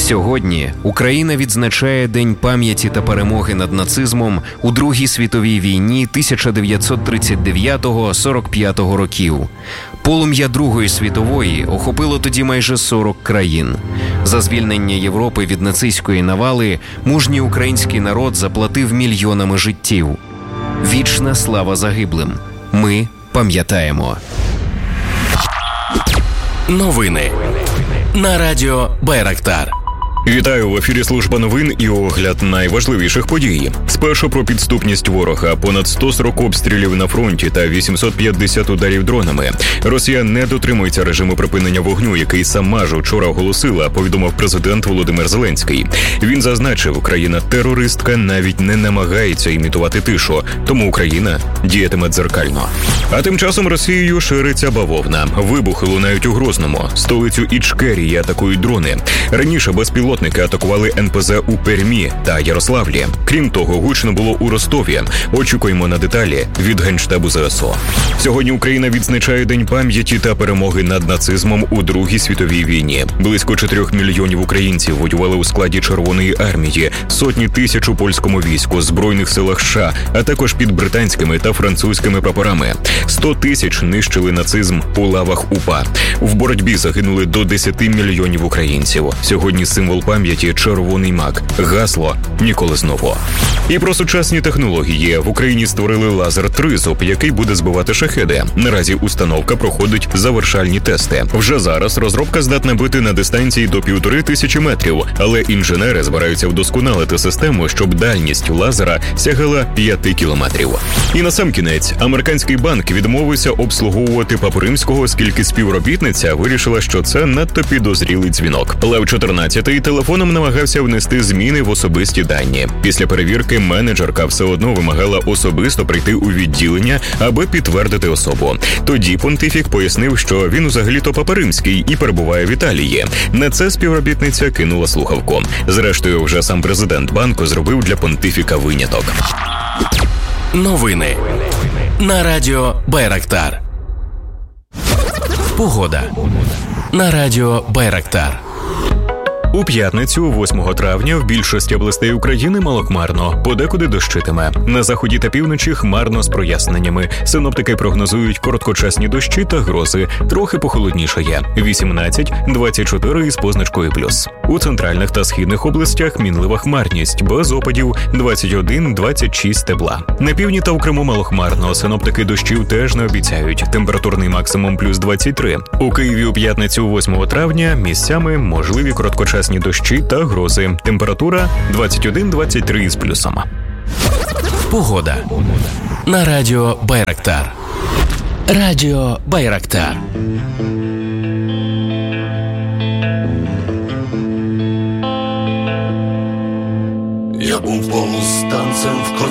Сьогодні Україна відзначає День пам'яті та перемоги над нацизмом у Другій світовій війні 1939-45 років. Полум'я Другої світової охопило тоді майже 40 країн. За звільнення Європи від нацистської навали мужній український народ заплатив мільйонами життів. Вічна слава загиблим. Ми пам'ятаємо. Новини на радіо Байрактар. Вітаю, в ефірі служба новин і огляд найважливіших подій. Спершу про підступність ворога. Понад 140 обстрілів на фронті та 850 ударів дронами. Росія не дотримується режиму припинення вогню, який сама ж вчора оголосила, повідомив президент Володимир Зеленський. Він зазначив, країна-терористка навіть не намагається імітувати тишу, тому Україна діятиме дзеркально. А тим часом Росією шириться бавовна. Вибухи лунають у Грозному. Столицю Ічкерії атакують дрони. Раніше безпілотники атакували НПЗ у Пермі та Ярославлі. Крім того, гучно було у Ростові. Очікуємо на деталі від Генштабу ЗСУ. Сьогодні Україна відзначає День пам'яті та перемоги над нацизмом у Другій світовій війні. Близько 4 мільйонів українців воювали у складі Червоної армії, сотні тисяч у польському війську, Збройних силах США, а також під британськими та французькими прапорами. 100 тисяч нищили нацизм у лавах УПА. В боротьбі загинули до 10 мільйонів українців. Сьогодні символ пам'яті – червоний мак. Гасло «Ніколи знову». І про сучасні технології. В Україні створили лазер-тризуб, який буде збивати шахеди. Наразі установка проходить завершальні тести. Вже зараз розробка здатна бити на дистанції до 1500 метрів, але інженери збираються вдосконалити систему, щоб дальність лазера сягала 5 кілометрів. І насамкінець, американський банк відмовився обслуговувати Папу Римського, оскільки співробітниця вирішила, що це надто підозрілий дзвінок. Лев XIV телефоном намагався внести зміни в особисті дані. Після перевірки менеджерка все одно вимагала особисто прийти у відділення, аби підтвердити особу. Тоді понтифік пояснив, що він взагалі-то Папа Римський і перебуває в Італії. На це співробітниця кинула слухавку. Зрештою, вже сам президент банку зробив для понтифіка виняток. Новини на радіо Байрактар. Погода на радіо Байрактар. У п'ятницю, 8 травня, в більшості областей України малохмарно, подекуди дощитиме. На заході та півночі хмарно з проясненнями. Синоптики прогнозують короткочасні дощі та грози. Трохи похолоднішає. 18-24 із позначкою плюс. У центральних та східних областях мінлива хмарність, без опадів 21-26 тепла. На півдні та в Криму малохмарно. Синоптики дощів теж не обіцяють. Температурний максимум плюс 23. У Києві у п'ятницю, 8 травня, місцями можливі короткочасні дощі та грози. Температура 21-23 із плюсом. Погода на радіо Байрактар. Радіо Байрактар. Я був повстанцем в